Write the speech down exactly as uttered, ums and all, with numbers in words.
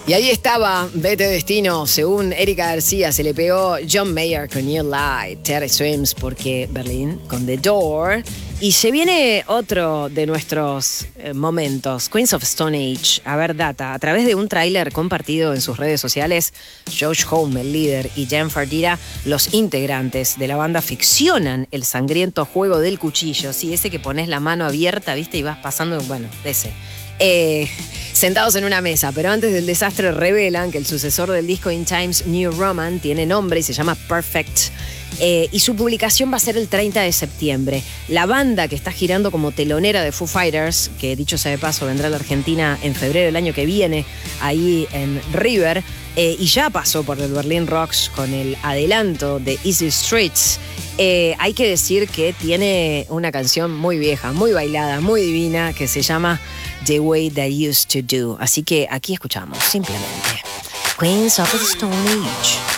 Y ahí estaba, Vete Destino, según Erika García, se le pegó John Mayer con New Light, Terry Swims porque Berlín con The Door. Y se viene otro de nuestros eh, momentos, Queens of Stone Age. A ver, data, a través de un tráiler compartido en sus redes sociales, Josh Homme, el líder, y Jan Fardira, los integrantes de la banda, ficcionan el sangriento juego del cuchillo. Sí, ese que pones la mano abierta, viste, y vas pasando, bueno, ese. Eh, sentados en una mesa, pero antes del desastre revelan que el sucesor del disco In Times New Roman tiene nombre y se llama Perfect, eh, y su publicación va a ser el treinta de septiembre. La banda que está girando como telonera de Foo Fighters, que dicho sea de paso vendrá a la Argentina en febrero del año que viene, ahí en River, eh, y ya pasó por el Berlin Rocks con el adelanto de Easy Streets. Eh, hay que decir que tiene una canción muy vieja, muy bailada, muy divina, que se llama The Way They Used to Do. Así que aquí escuchamos simplemente Queens of the Stone Age.